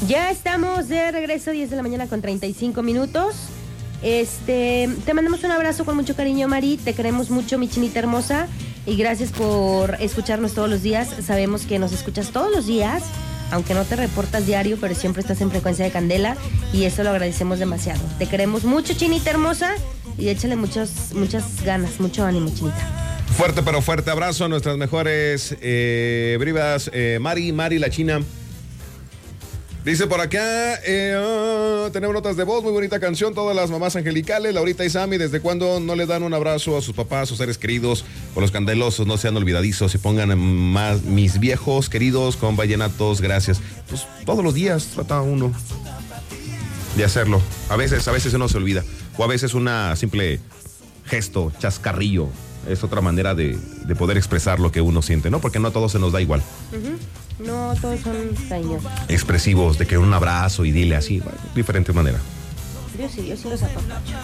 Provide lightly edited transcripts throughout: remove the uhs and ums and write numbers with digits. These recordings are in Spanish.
Ya estamos de regreso, 10 de la mañana con 35 minutos. Te mandamos un abrazo con mucho cariño, Mari. Te queremos mucho, mi chinita hermosa. Y gracias por escucharnos todos los días. Sabemos que nos escuchas todos los días, aunque no te reportas diario, pero siempre estás en Frecuencia de Candela. Y eso lo agradecemos demasiado. Te queremos mucho, chinita hermosa. Y échale muchas ganas, mucho ánimo, chinita. Fuerte pero fuerte abrazo a nuestras mejores brivas. Mari la China. Dice por acá, tenemos notas de voz, muy bonita canción, todas las mamás angelicales, Laurita y Sammy, ¿desde cuándo no le dan un abrazo a sus papás, sus seres queridos, o los candelosos, no sean olvidadizos y pongan más mis viejos queridos con vallenatos, gracias? Pues todos los días trata uno de hacerlo, a veces uno se olvida, o a veces una simple gesto, chascarrillo, es otra manera de poder expresar lo que uno siente, ¿no? Porque no a todos se nos da igual. No, todos son cariñosos. Expresivos, de que un abrazo y dile así, bueno, diferente manera. Yo sí los saco.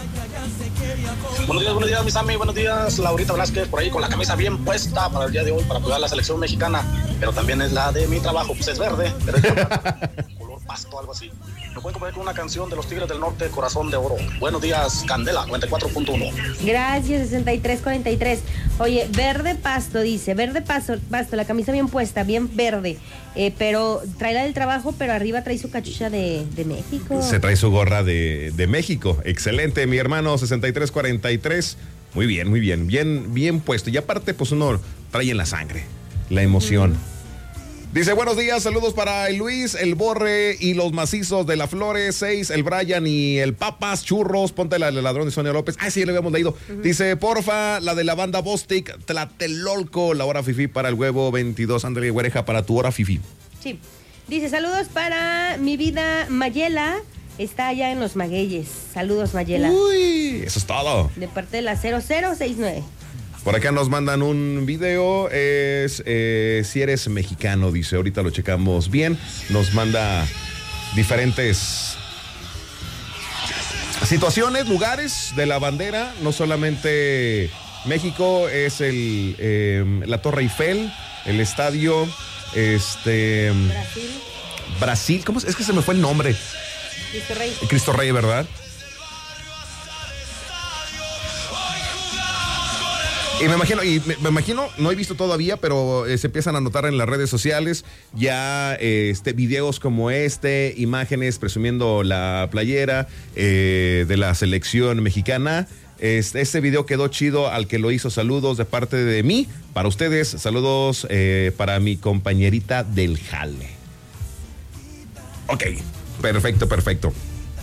Buenos días, mis amigos, buenos días, Laurita Velázquez, por ahí con la camisa bien puesta para el día de hoy, para apoyar a la selección mexicana, pero también es la de mi trabajo, pues es verde, pero es color pasto, algo así. Me pueden componer con una canción de los Tigres del Norte, Corazón de Oro. Buenos días, Candela, 94.1. Gracias, 6343. Oye, verde pasto, dice, verde pasto, la camisa bien puesta, bien verde, pero trae la del trabajo, pero arriba trae su cachucha de México. Se trae su gorra de México, excelente, mi hermano, 6343. Muy bien, bien puesto. Y aparte, pues uno trae en la sangre la emoción. Dice, buenos días, saludos para el Luis, el Borre y los macizos de la Flores 6, el Brian y el Papas Churros, ponte la del ladrón de Sonia López. Ah, sí, le habíamos leído. Dice, porfa, la de la banda Bostic, Tlatelolco, la hora fifí para el huevo 22, ándale, güereja, para tu hora fifí. Sí. Dice, saludos para mi vida Mayela, está allá en Los Magueyes. Saludos, Mayela. Uy, eso es todo. De parte de la 0069. Por acá nos mandan un video, si eres mexicano, dice, ahorita lo checamos bien, nos manda diferentes situaciones, lugares de la bandera, no solamente México, es la Torre Eiffel, el estadio, Brasil, ¿cómo es que se me fue el nombre? Cristo Rey. Cristo Rey, ¿verdad? Y me imagino, no he visto todavía, pero se empiezan a notar en las redes sociales ya videos como imágenes presumiendo la playera de la selección mexicana. Este video quedó chido, al que lo hizo, saludos de parte de mí, para ustedes, saludos para mi compañerita del jale. Ok, perfecto.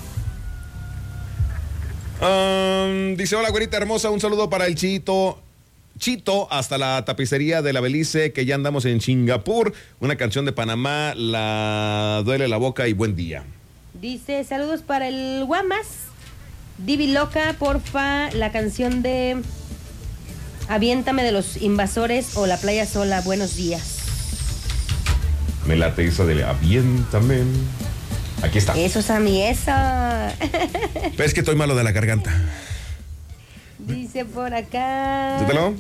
Dice, hola, güerita hermosa, un saludo para el Chito, hasta la tapicería de la Belice, que ya andamos en Singapur. Una canción de Panamá, la duele la boca y buen día. Dice, saludos para el Guamas, Divi Loca, porfa, la canción de Aviéntame de los Invasores o La Playa Sola, buenos días. Me late eso de Aviéntame. Aquí está. Eso, Sammy, eso. Pero es que estoy malo de la garganta. Dice por acá. ¿Tútelo?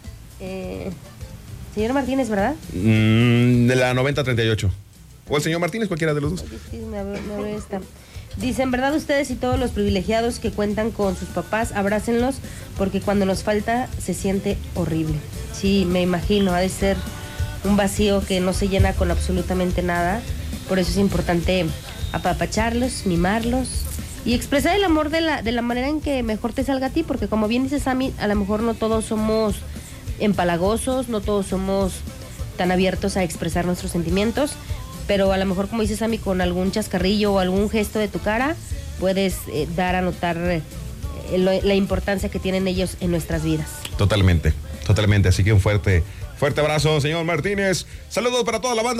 Señor Martínez, ¿verdad? De la 9038. O el señor Martínez, cualquiera de los dos. Me abre esta. Dice, en verdad ustedes y todos los privilegiados que cuentan con sus papás, abrácenlos, porque cuando nos falta se siente horrible. Sí, me imagino, ha de ser un vacío que no se llena con absolutamente nada. Por eso es importante apapacharlos, mimarlos y expresar el amor de la manera en que mejor te salga a ti, porque como bien dice Sammy, a lo mejor no todos somos empalagosos, no todos somos tan abiertos a expresar nuestros sentimientos, pero a lo mejor, como dice Sammy, con algún chascarrillo o algún gesto de tu cara, puedes dar a notar la importancia que tienen ellos en nuestras vidas. Totalmente, así que un fuerte abrazo, señor Martínez. Saludos para toda la banda.